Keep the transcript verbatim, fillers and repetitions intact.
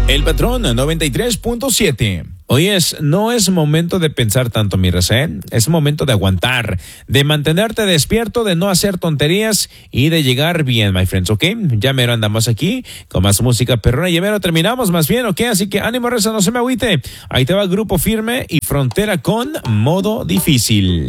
El Patrón noventa y tres punto siete. Oyes, no es momento de pensar tanto, mi raza, ¿eh? Es momento de aguantar, de mantenerte despierto, de no hacer tonterías y de llegar bien, my friends, ¿ok? Ya mero andamos aquí con más música perrona y ya mero terminamos más bien, ¿ok? Así que ánimo, raza, no se me agüite. Ahí te va Grupo Firme y Frontera con Modo Difícil.